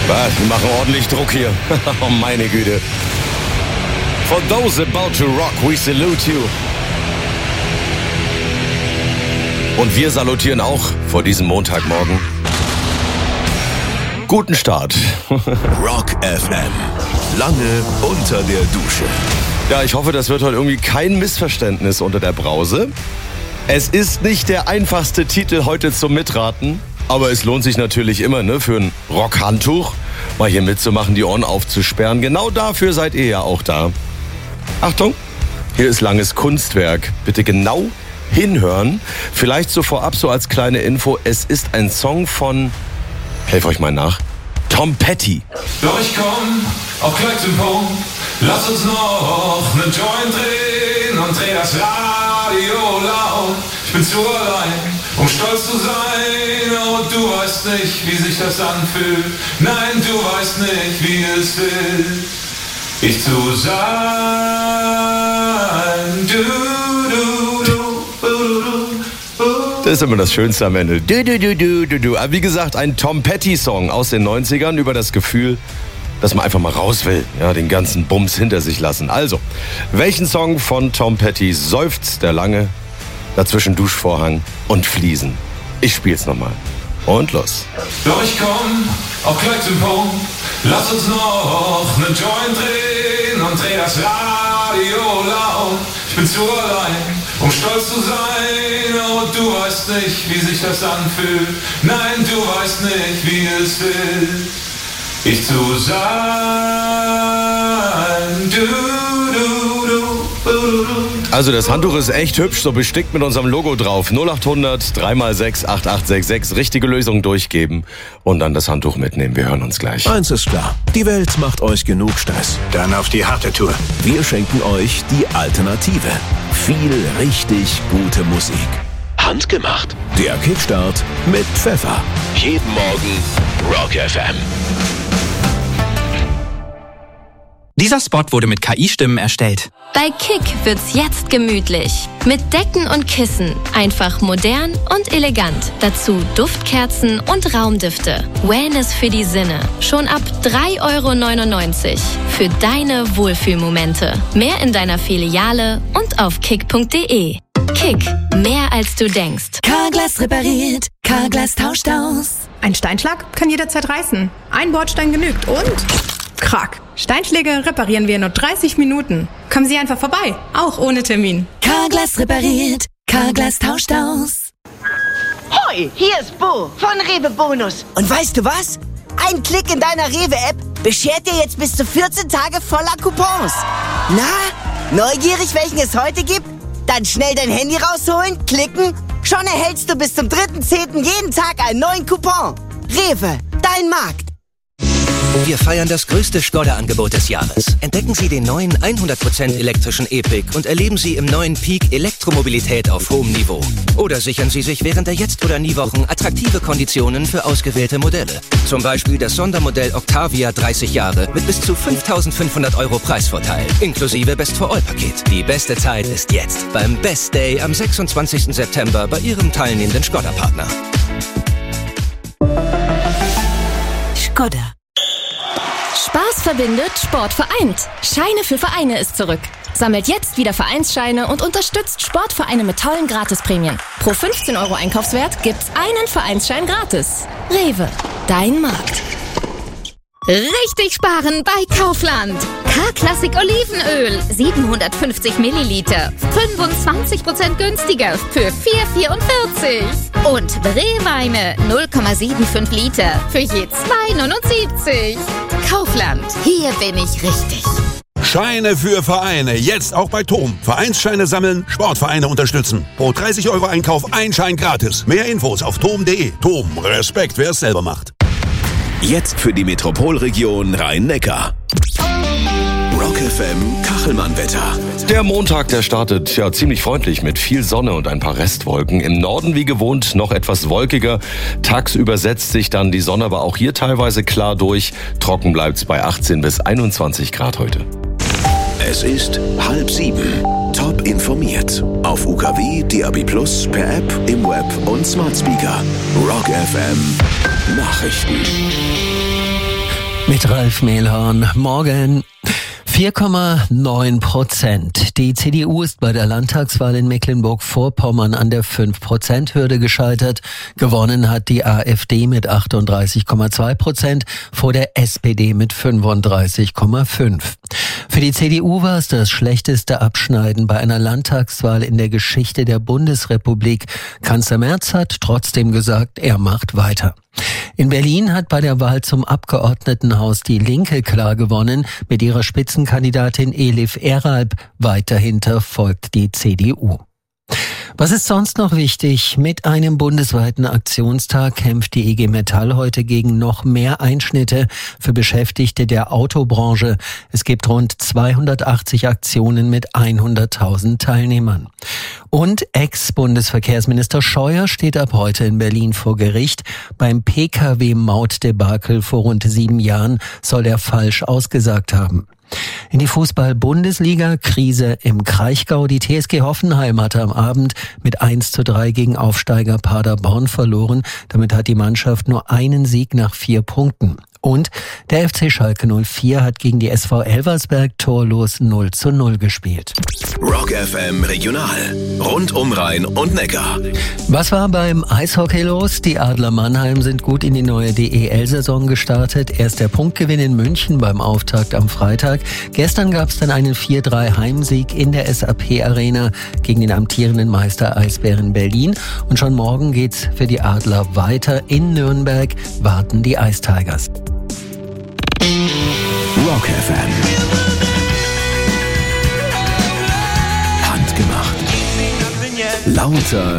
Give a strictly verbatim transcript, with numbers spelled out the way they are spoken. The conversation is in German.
Was? Wir machen ordentlich Druck hier. Oh, meine Güte. For those about to rock, we salute you. Und wir salutieren auch vor diesem Montagmorgen. Guten Start. Rock F M. Lange unter der Dusche. Ja, ich hoffe, das wird heute irgendwie kein Missverständnis unter der Brause. Es ist nicht der einfachste Titel heute zum Mitraten, aber es lohnt sich natürlich immer, ne, für ein Rockhandtuch mal hier mitzumachen, die Ohren aufzusperren. Genau dafür seid ihr ja auch da. Achtung, hier ist langes Kunstwerk. Bitte genau hinhören. Vielleicht so vorab, so als kleine Info, es ist ein Song von, helf euch mal nach, Tom Petty. Doch ich komm auch gleich zum Punkt. Lass uns noch einen Joint drehen und dreh das Radio laut. Ich bin zu allein, um stolz zu sein. Und du weißt nicht, wie sich das anfühlt. Nein, du weißt nicht, wie es ist, ich zu sein. Du, du, du, du, du. Das ist immer das Schönste am Ende. Du, du, du, du, du, du. Aber wie gesagt, ein Tom Petty-Song aus den neunzigern über das Gefühl, dass man einfach mal raus will, ja, den ganzen Bums hinter sich lassen. Also, welchen Song von Tom Petty seufzt der Lange? Dazwischen Duschvorhang und Fliesen. Ich spiel's nochmal. Und los. Doch ich komm auch gleich zum Punkt. Lass uns noch einen Joint drehen und dreh das Radio laut. Ich bin zu allein, um stolz zu sein. Und du weißt nicht, wie sich das anfühlt. Nein, du weißt nicht, wie es ist, ich zu sein. Du, du, du, du, du. Also das Handtuch ist echt hübsch, so bestickt mit unserem Logo drauf. null acht hundert drei mal sechs acht acht sechs sechs. Richtige Lösung durchgeben und dann das Handtuch mitnehmen. Wir hören uns gleich. Eins ist klar, die Welt macht euch genug Stress. Dann auf die harte Tour. Wir schenken euch die Alternative. Viel richtig gute Musik. Handgemacht. Der Kickstart mit Pfeffer. Jeden Morgen Rock F M. Dieser Spot wurde mit K I-Stimmen erstellt. Bei Kick wird's jetzt gemütlich. Mit Decken und Kissen. Einfach modern und elegant. Dazu Duftkerzen und Raumdüfte. Wellness für die Sinne. Schon ab drei Euro neunundneunzig. Für deine Wohlfühlmomente. Mehr in deiner Filiale und auf kick punkt de. Kick. Mehr als du denkst. Carglass repariert. Carglass tauscht aus. Ein Steinschlag kann jederzeit reißen. Ein Bordstein genügt und... Krack. Steinschläge reparieren wir in nur dreißig Minuten. Kommen Sie einfach vorbei, auch ohne Termin. Carglass repariert, Carglass tauscht aus. Hoi, hier ist Bo von Rewe Bonus. Und weißt du was? Ein Klick in deiner Rewe-App beschert dir jetzt bis zu vierzehn Tage voller Coupons. Na, neugierig, welchen es heute gibt? Dann schnell dein Handy rausholen, klicken. Schon erhältst du bis zum dritten zehnten jeden Tag einen neuen Coupon. Rewe, dein Markt. Wir feiern das größte Skoda-Angebot des Jahres. Entdecken Sie den neuen hundert Prozent elektrischen E-Pick und erleben Sie im neuen Peak Elektromobilität auf hohem Niveau. Oder sichern Sie sich während der Jetzt- oder Nie-Wochen attraktive Konditionen für ausgewählte Modelle. Zum Beispiel das Sondermodell Octavia dreißig Jahre mit bis zu fünftausendfünfhundert Euro Preisvorteil, inklusive Best-for-All-Paket. Die beste Zeit ist jetzt beim Best Day am sechsundzwanzigsten September bei Ihrem teilnehmenden Skoda-Partner. Skoda. Spaß verbindet, Sport vereint. Scheine für Vereine ist zurück. Sammelt jetzt wieder Vereinsscheine und unterstützt Sportvereine mit tollen Gratisprämien. Pro fünfzehn Euro Einkaufswert gibt's einen Vereinsschein gratis. Rewe, dein Markt. Richtig sparen bei Kaufland. K-Klassik Olivenöl, siebenhundertfünfzig Milliliter, fünfundzwanzig Prozent günstiger für vier Euro vierundvierzig. Und Rehweine, null Komma fünfundsiebzig Liter für je zwei Euro neunundsiebzig. Kaufland, hier bin ich richtig. Scheine für Vereine, jetzt auch bei Tom. Vereinsscheine sammeln, Sportvereine unterstützen. Pro dreißig Euro Einkauf ein Schein gratis. Mehr Infos auf tom punkt de. Tom, Respekt, wer es selber macht. Jetzt für die Metropolregion Rhein-Neckar. Rock F M Kachelmann-Wetter. Der Montag, der startet ja ziemlich freundlich mit viel Sonne und ein paar Restwolken. Im Norden wie gewohnt noch etwas wolkiger. Tagsüber setzt sich dann die Sonne aber auch hier teilweise klar durch. Trocken bleibt's bei achtzehn bis einundzwanzig Grad heute. Es ist halb sieben. Top informiert. Auf U K W, D A B Plus, per App, im Web und Smart Speaker. Rock F M Nachrichten. Mit Ralf Mehlhorn. Morgen. vier Komma neun Prozent. Die C D U ist bei der Landtagswahl in Mecklenburg-Vorpommern an der fünf Prozent Hürde gescheitert. Gewonnen hat die AfD mit achtunddreißig Komma zwei Prozent vor der S P D mit fünfunddreißig Komma fünf. Für die C D U war es das schlechteste Abschneiden bei einer Landtagswahl in der Geschichte der Bundesrepublik. Kanzler Merz hat trotzdem gesagt, er macht weiter. In Berlin hat bei der Wahl zum Abgeordnetenhaus die Linke klar gewonnen. Mit ihrer Spitzenkandidatin Elif Eralp. Weiter dahinter folgt die C D U. Was ist sonst noch wichtig? Mit einem bundesweiten Aktionstag kämpft die I G Metall heute gegen noch mehr Einschnitte für Beschäftigte der Autobranche. Es gibt rund zweihundertachtzig Aktionen mit hunderttausend Teilnehmern. Und Ex-Bundesverkehrsminister Scheuer steht ab heute in Berlin vor Gericht. Beim P K W-Mautdebakel vor rund sieben Jahren soll er falsch ausgesagt haben. In die Fußball-Bundesliga, Krise im Kraichgau. Die T S G Hoffenheim hatte am Abend mit eins zu drei gegen Aufsteiger Paderborn verloren. Damit hat die Mannschaft nur einen Sieg nach vier Punkten. Und der F C Schalke null vier hat gegen die S V Elversberg torlos null zu null gespielt. Rock F M Regional. Rund um Rhein und Neckar. Was war beim Eishockey los? Die Adler Mannheim sind gut in die neue D E L-Saison gestartet. Erst der Punktgewinn in München beim Auftakt am Freitag. Gestern gab es dann einen vier drei Heimsieg in der S A P-Arena gegen den amtierenden Meister Eisbären Berlin. Und schon morgen geht's für die Adler weiter. In Nürnberg warten die Ice Tigers. Rock F M. Handgemacht. Lauter